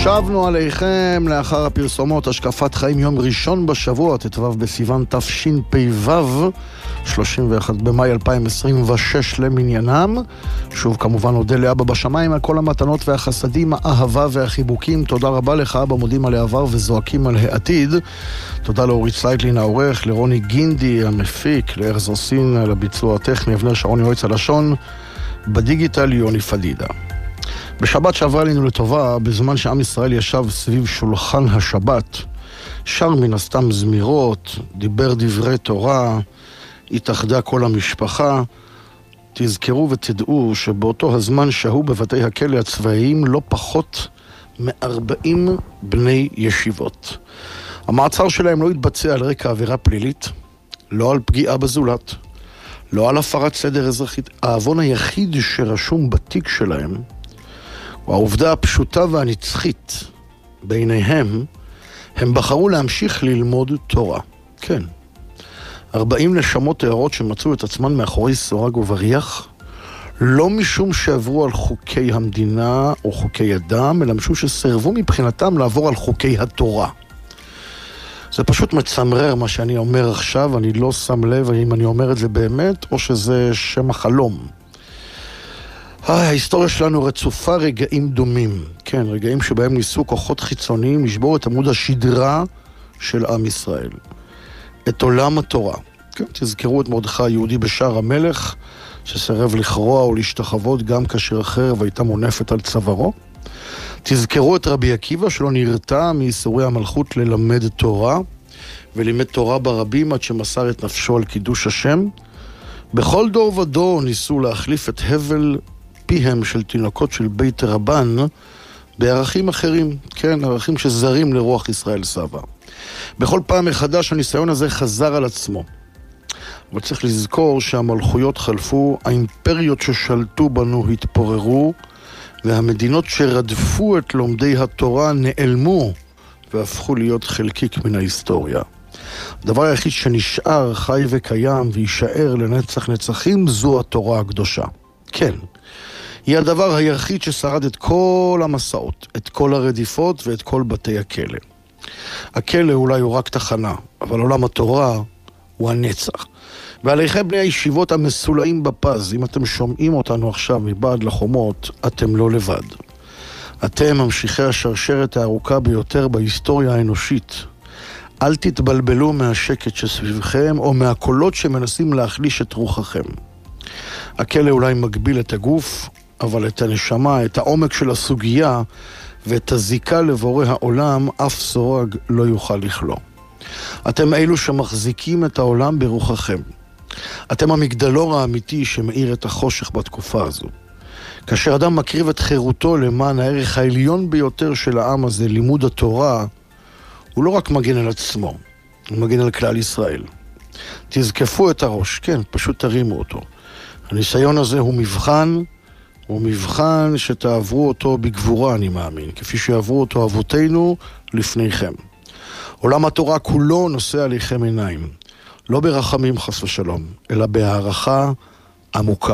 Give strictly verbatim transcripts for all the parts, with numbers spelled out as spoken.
שבנו עליכם לאחר הפרסומות. השקפת חיים, יום ראשון בשבוע, ט"ו בסיוון תשפ"ו, שלושים ואחד במאי אלפיים עשרים ושש למניינם. שוב כמובן נודה לאבא בשמיים על כל המתנות והחסדים, האהבה והחיבוקים. תודה רבה לך אבא, מודים על העבר וזועקים על העתיד. תודה לאורית סייטלין העורך, לרוני גינדי המפיק, לארז אוסין על הביצוע הטכני, אבנר שרון יועץ הלשון, בדיגיטל יוני פדידה. בשבת שעברה לנו לטובה, בזמן שעם ישראל ישב סביב שולחן השבת, שר מן הסתם זמירות, דיבר דברי תורה, התאחדה כל המשפחה. תזכרו ותדעו שבאותו הזמן שהו בבתי הכלא הצבאיים לא פחות מ-ארבעים בני ישיבות. המעצר שלהם לא התבצע על רקע עבירה פלילית, לא על פגיעה בזולת, לא על הפרת סדר אזרחית. העוון היחיד שרשום בתיק שלהם, והעובדה הפשוטה והנצחית ביניהם, הם בחרו להמשיך ללמוד תורה. כן. ארבעים נשמות טהורות שמצאו את עצמן מאחורי סורג ובריח, לא משום שעברו על חוקי המדינה או חוקי אדם, אלא משום שסרבו מבחינתם לעבור על חוקי התורה. זה פשוט מצמרר מה שאני אומר עכשיו, אני לא שם לב אם אני אומר את זה באמת, או שזה שם החלום. ההיסטוריה שלנו רצופה רגעים דומים, כן, רגעים שבהם ניסו כוחות חיצוניים לשבור את עמוד השדרה של עם ישראל, את עולם התורה. כן, תזכרו את מרדכי היהודי בשער המלך, שסרב לכרוע או להשתחוות גם כאשר החרב הייתה מונפת על צווארו. תזכרו את רבי עקיבא שלא נרתע מייסורי המלכות ללמד תורה, ולימד תורה ברבים עד שמסר את נפשו על קידוש השם. בכל דור ודור ניסו להחליף את הבל פיהם של תינוקות של בית רבן בערכים אחרים, כן, ערכים שזרים לרוח ישראל סבא. בכל פעם מחדש הניסיון הזה חזר על עצמו. אבל צריך לזכור שהמלכויות חלפו, האימפריות ששלטו בנו התפוררו, והמדינות שרדפו את לומדי התורה נעלמו והפכו להיות חלקיק מן ההיסטוריה. הדבר היחיד שנשאר חי וקיים וישאר לנצח נצחים זו התורה הקדושה. כן, היא הדבר היחיד ששרד את כל המסעות, את כל הרדיפות ואת כל בתי הכלא. הכלא אולי הוא רק תחנה, אבל עולם התורה הוא הנצח. ועליכם בני הישיבות המסולאים בפז, אם אתם שומעים אותנו עכשיו מבעד לחומות, אתם לא לבד. אתם ממשיכי השרשרת הארוכה ביותר בהיסטוריה האנושית. אל תתבלבלו מהשקט שסביבכם או מהקולות שמנסים להחליש את רוחכם. הכלא אולי מגביל את הגוף, אבל את הנשמה, את העומק של הסוגיה ואת הזיקה לבורא העולם, אף סורג לא יוכל לכלוא. אתם אלו שמחזיקים את העולם ברוחכם. אתם המגדלור האמיתי שמאיר את החושך בתקופה הזו. כאשר אדם מקריב את חירותו למען הערך העליון ביותר של העם הזה, לימוד התורה, הוא לא רק מגן על עצמו, הוא מגן על כלל ישראל. תזקפו את הראש, כן, פשוט תרימו אותו. הניסיון הזה הוא מבחן, הוא מבחן שתעברו אותו בגבורה, אני מאמין, כפי שעברו אותו אבותינו לפניכם. עולם התורה כולו נושא עליכם עיניים, לא ברחמים חס ושלום, אלא בהערכה עמוקה.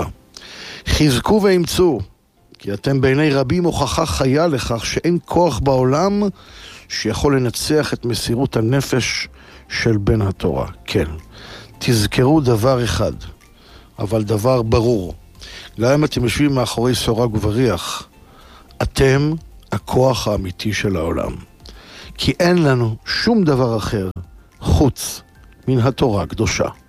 חזקו ואמצו, כי אתם בעיני רבים הוכחה חיה לכך שאין כוח בעולם שיכול לנצח את מסירות הנפש של בן התורה. כן, תזכרו דבר אחד, אבל דבר ברור. גם אם אתם יושבים מאחורי סורג ובריח, אתם הכוח האמיתי של העולם. כי אין לנו שום דבר אחר חוץ מן התורה הקדושה.